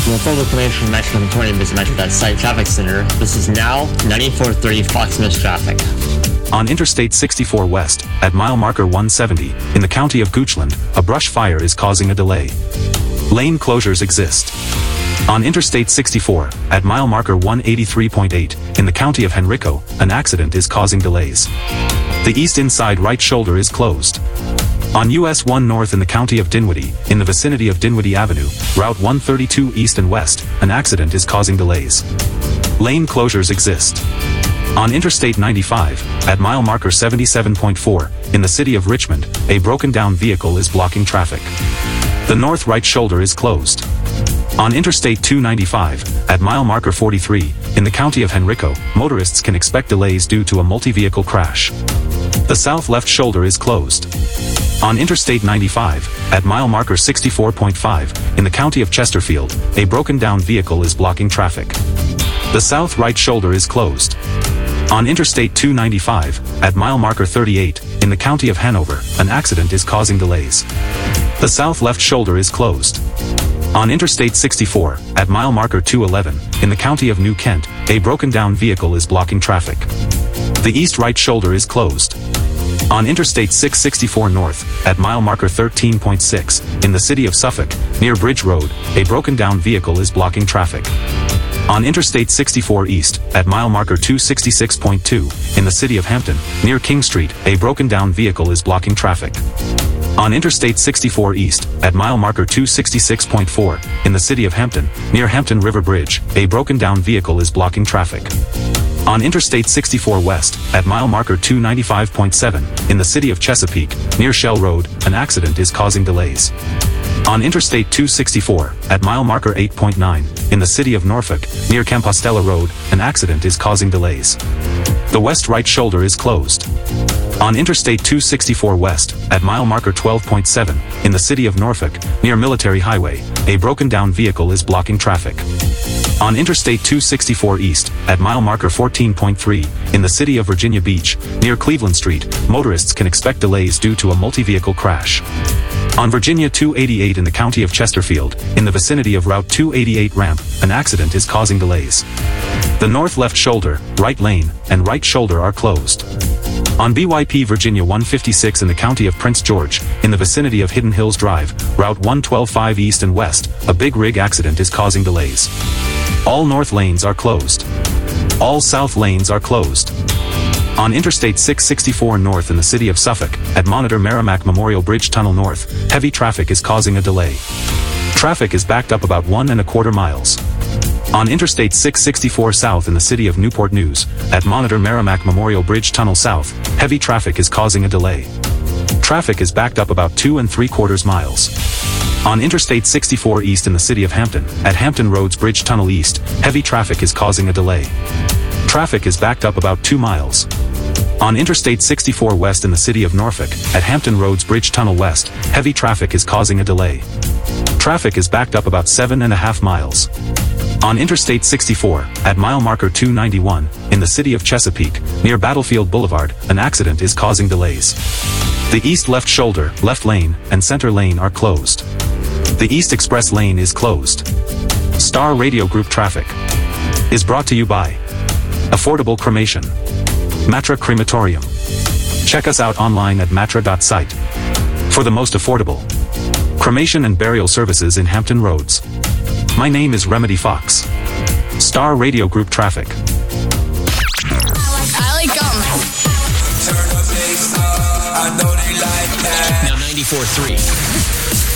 For full information on Metro and Victoria, visit Metro.site traffic center. This is now 9430 Fox Mills traffic. On Interstate 64 West, at mile marker 170, in the county of Goochland, a brush fire is causing a delay. Lane closures exist. On Interstate 64, at mile marker 183.8, in the county of Henrico, an accident is causing delays. The east inside right shoulder is closed. On US 1 North in the county of Dinwiddie, in the vicinity of Dinwiddie Avenue, Route 132 East and West, an accident is causing delays. Lane closures exist. On Interstate 95, at mile marker 77.4, in the city of Richmond, a broken-down vehicle is blocking traffic. The north right shoulder is closed. On Interstate 295, at mile marker 43, in the county of Henrico, motorists can expect delays due to a multi-vehicle crash. The south left shoulder is closed. On Interstate 95, at mile marker 64.5, in the county of Chesterfield, a broken-down vehicle is blocking traffic. The south right shoulder is closed. On Interstate 295, at mile marker 38, in the county of Hanover, an accident is causing delays. The south left shoulder is closed. On Interstate 64, at mile marker 211, in the county of New Kent, a broken-down vehicle is blocking traffic. The east right shoulder is closed. On Interstate 664 North, at mile marker 13.6, in the city of Suffolk, near Bridge Road, a broken-down vehicle is blocking traffic. On Interstate 64 East, at mile marker 266.2, in the city of Hampton, near King Street, a broken-down vehicle is blocking traffic. On Interstate 64 East, at mile marker 266.4, in the city of Hampton, near Hampton River Bridge, a broken-down vehicle is blocking traffic. On Interstate 64 West, at mile marker 295.7, in the city of Chesapeake, near Shell Road, an accident is causing delays. On Interstate 264, at mile marker 8.9, in the city of Norfolk, near Compostela Road, an accident is causing delays. The west right shoulder is closed. On Interstate 264 West, at mile marker 12.7, in the city of Norfolk, near Military Highway, a broken-down vehicle is blocking traffic. On Interstate 264 East, at mile marker 14.3, in the city of Virginia Beach, near Cleveland Street, motorists can expect delays due to a multi-vehicle crash. On Virginia 288 in the county of Chesterfield, in the vicinity of Route 288 ramp, an accident is causing delays. The north left shoulder, right lane, and right shoulder are closed. On BYP Virginia 156 in the county of Prince George, in the vicinity of Hidden Hills Drive, Route 112 East and West, a big rig accident is causing delays. All north lanes are closed. All south lanes are closed. On Interstate 664 North in the city of Suffolk, at Monitor Merrimack Memorial Bridge Tunnel North, heavy traffic is causing a delay. Traffic is backed up about 1¼ miles. On Interstate 664 South in the city of Newport News, at Monitor Merrimack Memorial Bridge Tunnel South, heavy traffic is causing a delay. Traffic is backed up about 2¾ miles. On Interstate 64 East in the city of Hampton, at Hampton Roads Bridge Tunnel East, heavy traffic is causing a delay. Traffic is backed up about 2 miles. On Interstate 64 West in the city of Norfolk, at Hampton Roads Bridge Tunnel West, heavy traffic is causing a delay. Traffic is backed up about 7½ miles. On Interstate 64, at mile marker 291, in the city of Chesapeake, near Battlefield Boulevard, an accident is causing delays. The east left shoulder, left lane, and center lane are closed. The East Express lane is closed. Star Radio Group traffic is brought to you by Affordable Cremation, Matra Crematorium. Check us out online at matra.site for the most affordable cremation and burial services in Hampton Roads. My name is Remedy Fox. Star Radio Group traffic. I like them. Turn the bass up, I know they like that. Now 94.3.